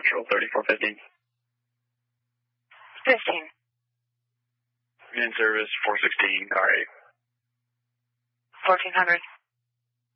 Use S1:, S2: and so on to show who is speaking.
S1: Central, 3415.
S2: 15.
S1: In service, 416, alright.
S2: 1400.